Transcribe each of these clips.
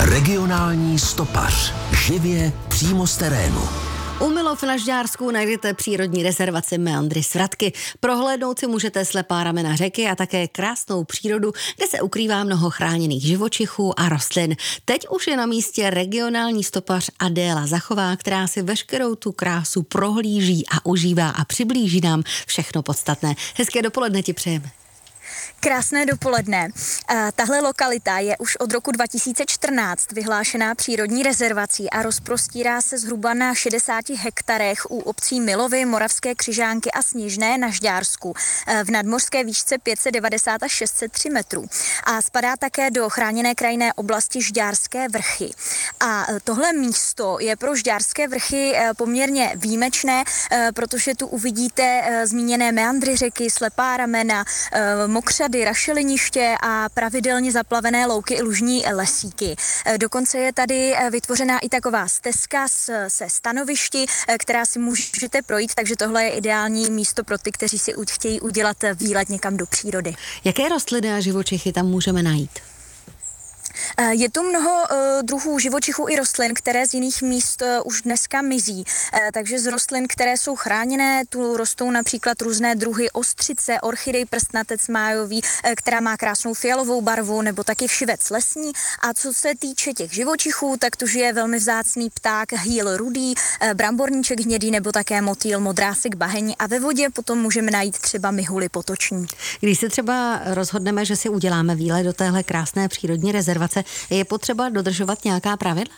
Regionální stopař. Živě přímo z terénu. U Milov na Žďársku najdete přírodní rezervaci Meandry Svratky. Prohlédnout si můžete slepá ramena řeky a také krásnou přírodu, kde se ukrývá mnoho chráněných živočichů a rostlin. Teď už je na místě regionální stopař Adéla Zachová, která si veškerou tu krásu prohlíží a užívá a přiblíží nám všechno podstatné. Hezké dopoledne ti přejeme. Krásné dopoledne. Tahle lokalita je už od roku 2014 vyhlášená přírodní rezervací a rozprostírá se zhruba na 60 hektarech u obcí Milovy, Moravské Křižánky a Sněžné na Žďársku v nadmořské výšce 590 až 603 metrů. A spadá také do chráněné krajinné oblasti Žďárské vrchy. A tohle místo je pro Žďárské vrchy poměrně výjimečné, protože tu uvidíte zmíněné meandry řeky, slepá ramena, mokřady, rašeliniště a pravidelně zaplavené louky i lužní lesíky. Dokonce je tady vytvořená i taková stezka se stanovišti, která si můžete projít, takže tohle je ideální místo pro ty, kteří si chtějí udělat výlet někam do přírody. Jaké rostliny a živočichy tam můžeme najít? Je tu mnoho druhů živočichů i rostlin, které z jiných míst už dneska mizí. Takže z rostlin, které jsou chráněné, tu rostou například různé druhy ostřice, orchidej prstnatec májový, která má krásnou fialovou barvu, nebo taky všivec lesní. A co se týče těch živočichů, tak tu žije velmi vzácný pták hýl rudý, bramborníček hnědý nebo také motýl modrásek bahení a ve vodě potom můžeme najít třeba mihuly potoční. Když se třeba rozhodneme, že si uděláme výlet do téhle krásné přírodní rezervace, je potřeba dodržovat nějaká pravidla?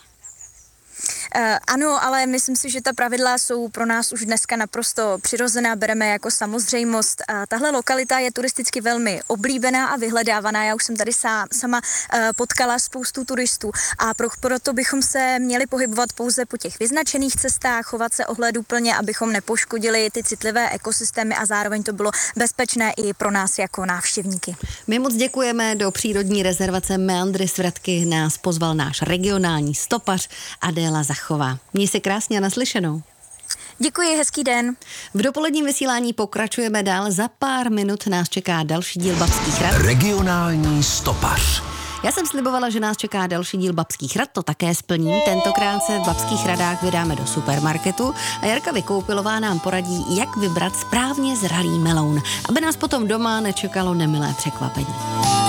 Ano, ale myslím si, že ta pravidla jsou pro nás už dneska naprosto přirozená, bereme jako samozřejmost. Tahle lokalita je turisticky velmi oblíbená a vyhledávaná. Já už jsem tady sama potkala spoustu turistů a proto bychom se měli pohybovat pouze po těch vyznačených cestách, chovat se ohleduplně, abychom nepoškodili ty citlivé ekosystémy a zároveň to bylo bezpečné i pro nás jako návštěvníky. My moc děkujeme. Do přírodní rezervace Meandry Svratky nás pozval náš regionální stopař Adéla Zachová. Měj se krásně a naslyšenou. Děkuji, hezký den. V dopoledním vysílání pokračujeme dál. Za pár minut nás čeká další díl Babských rad. Regionální stopař. Já jsem slibovala, že nás čeká další díl Babských rad, to také splním. Tentokrát se v Babských radách vydáme do supermarketu a Jarka Vykoupilová nám poradí, jak vybrat správně zralý meloun, aby nás potom doma nečekalo nemilé překvapení.